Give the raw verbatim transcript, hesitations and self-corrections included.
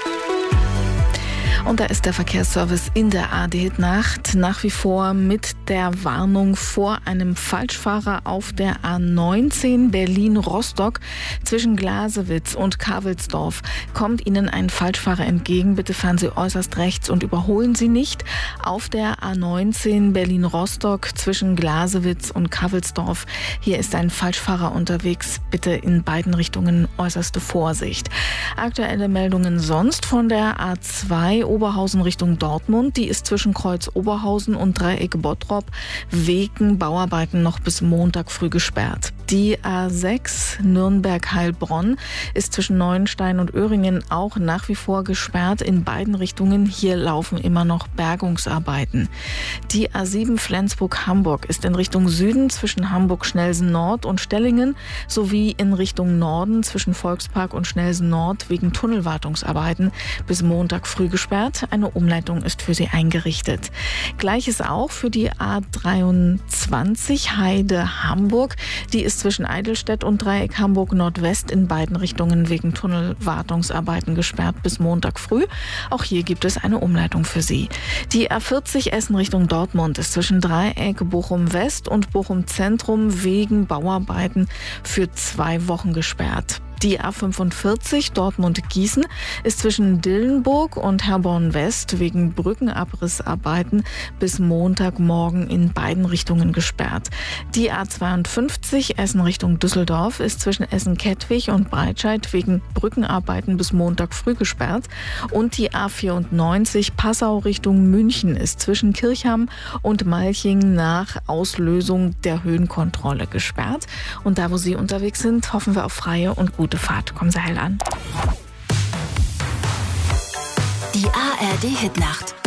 Und da ist der Verkehrsservice in der A R D-Nacht nach wie vor mit der Warnung vor einem Falschfahrer auf der A neunzehn Berlin-Rostock zwischen Glasewitz und Kavelsdorf. Kommt Ihnen ein Falschfahrer entgegen, bitte fahren Sie äußerst rechts und überholen Sie nicht. Auf der A neunzehn Berlin-Rostock zwischen Glasewitz und Kavelsdorf. Hier ist ein Falschfahrer unterwegs. Bitte in beiden Richtungen äußerste Vorsicht. Aktuelle Meldungen sonst von der A zwei Oberhausen Richtung Dortmund. Die ist zwischen Kreuz Oberhausen und Dreieck Bottrop wegen Bauarbeiten noch bis Montag früh gesperrt. Die A sechs Nürnberg-Heilbronn ist zwischen Neuenstein und Öhringen auch nach wie vor gesperrt in beiden Richtungen. Hier laufen immer noch Bergungsarbeiten. Die A sieben Flensburg-Hamburg ist in Richtung Süden zwischen Hamburg-Schnelsen-Nord und Stellingen sowie in Richtung Norden zwischen Volkspark und Schnelsen-Nord wegen Tunnelwartungsarbeiten bis Montag früh gesperrt. Eine Umleitung ist für sie eingerichtet. Gleiches auch für die A dreiundzwanzig Heide-Hamburg. Die ist zwischen Eidelstedt und Dreieck Hamburg Nordwest in beiden Richtungen wegen Tunnelwartungsarbeiten gesperrt bis Montag früh. Auch hier gibt es eine Umleitung für Sie. Die A vierzig Essen Richtung Dortmund ist zwischen Dreieck Bochum West und Bochum Zentrum wegen Bauarbeiten für zwei Wochen gesperrt. Die A fünfundvierzig Dortmund-Gießen ist zwischen Dillenburg und Herborn West wegen Brückenabrissarbeiten bis Montagmorgen in beiden Richtungen gesperrt. Die A zweiundfünfzig Essen Richtung Düsseldorf ist zwischen Essen-Kettwig und Breitscheid wegen Brückenarbeiten bis Montag früh gesperrt. Und die A vierundneunzig Passau Richtung München ist zwischen Kirchham und Malching nach Auslösung der Höhenkontrolle gesperrt. Und da, wo Sie unterwegs sind, hoffen wir auf freie und gute Fahrt. Kommen Sie heil an. Die A R D-Hitnacht.